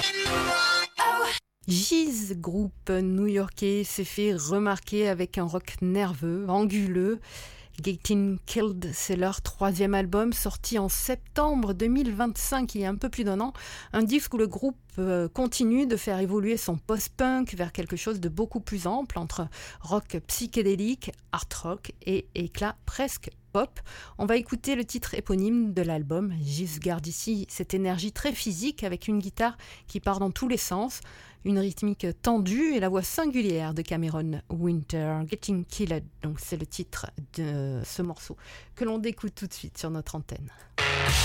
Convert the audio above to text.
Giz, groupe new-yorkais, s'est fait remarquer avec un rock nerveux, anguleux. Getting Killed, c'est leur troisième album sorti en septembre 2025, il y a un peu plus d'un an. Un disque où le groupe continue de faire évoluer son post-punk vers quelque chose de beaucoup plus ample entre rock psychédélique, art rock et éclat presque pop. On va écouter le titre éponyme de l'album. Giz garde ici cette énergie très physique avec une guitare qui part dans tous les sens, une rythmique tendue et la voix singulière de Cameron Winter. Getting Killed, donc c'est le titre de ce morceau que l'on écoute tout de suite sur notre antenne.